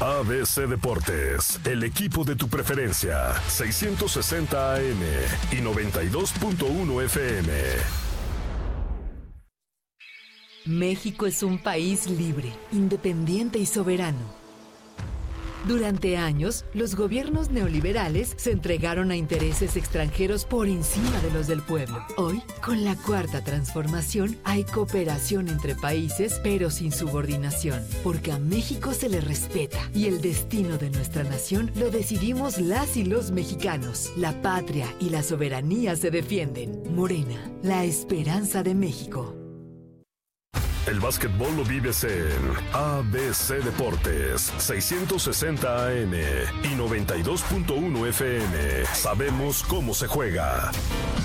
ABC Deportes, el equipo de tu preferencia, 660 AM y 92.1 FM. México es un país libre, independiente y soberano. Durante años, los gobiernos neoliberales se entregaron a intereses extranjeros por encima de los del pueblo. Hoy, con la Cuarta Transformación, hay cooperación entre países, pero sin subordinación, porque a México se le respeta y el destino de nuestra nación lo decidimos las y los mexicanos. La patria y la soberanía se defienden. Morena, la esperanza de México. El básquetbol lo vives en ABC Deportes, 660 AM y 92.1 FM. Sabemos cómo se juega.